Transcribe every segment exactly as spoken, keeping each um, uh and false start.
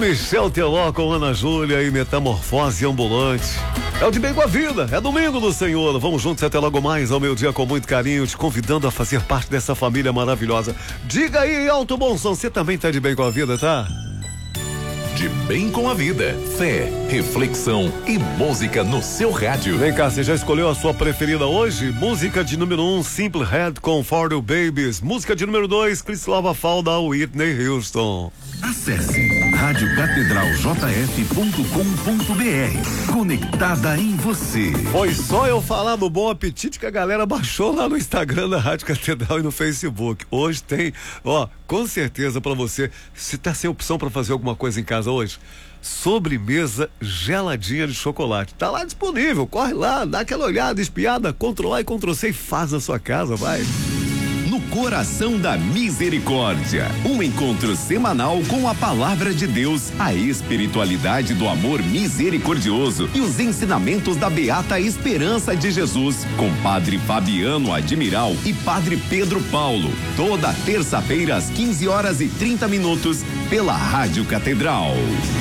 Michel Teló com Ana Júlia e Metamorfose Ambulante. É o De Bem com a Vida, é domingo do Senhor. Vamos juntos até logo mais ao meio-dia com muito carinho, te convidando a fazer parte dessa família maravilhosa. Diga aí, alto bom som, você também tá de bem com a vida, tá? De Bem com a Vida, fé, reflexão e música no seu rádio. Vem cá, você já escolheu a sua preferida hoje? Música de número um, Simple Red com For The Babies. Música de número dois, Chris Lava Falda, Whitney Houston. Acesse rádio catedral j f ponto com ponto b r. Conectada em você. Foi só eu falar do Bom Apetite que a galera baixou lá no Instagram da Rádio Catedral e no Facebook. Hoje tem, ó, com certeza pra você, se tá sem opção pra fazer alguma coisa em casa hoje, sobremesa geladinha de chocolate. Tá lá disponível, corre lá, dá aquela olhada, espiada, controlar e Ctrl C e faz na sua casa, vai. No Coração da Misericórdia, um encontro semanal com a Palavra de Deus, a espiritualidade do amor misericordioso e os ensinamentos da Beata Esperança de Jesus, com Padre Fabiano Admiral e Padre Pedro Paulo, toda terça-feira às quinze horas e trinta minutos, pela Rádio Catedral.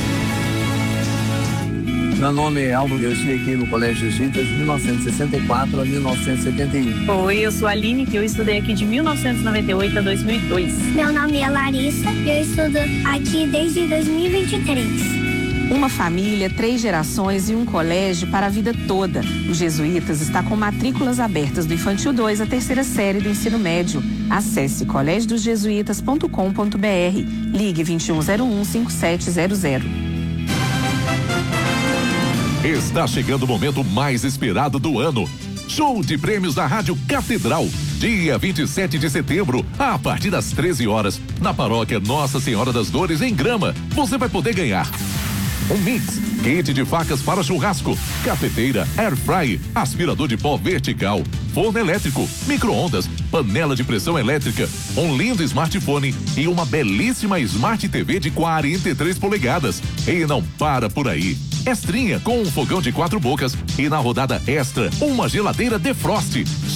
Meu nome é Aldo, eu estudei aqui no Colégio Jesuítas de mil novecentos e sessenta e quatro a mil novecentos e setenta e um. Oi, eu sou a Aline, que eu estudei aqui de mil novecentos e noventa e oito a dois mil e dois. Meu nome é Larissa, eu estudo aqui desde dois mil e vinte e três. Uma família, três gerações e um colégio para a vida toda. O Jesuítas está com matrículas abertas do Infantil dois à terceira série do ensino médio. Acesse colégio dos jesuítas ponto com ponto b r. Ligue vinte e um zero um, cinquenta e sete zero zero. Está chegando o momento mais esperado do ano. Show de prêmios da Rádio Catedral. Dia vinte e sete de setembro, a partir das treze horas, na paróquia Nossa Senhora das Dores, em Grama. Você vai poder ganhar um mix, kit de facas para churrasco, cafeteira, air fry, aspirador de pó vertical, forno elétrico, micro-ondas, panela de pressão elétrica, um lindo smartphone e uma belíssima Smart T V de quarenta e três polegadas. E não para por aí. Extrinha com um fogão de quatro bocas e na rodada extra, uma geladeira defrost.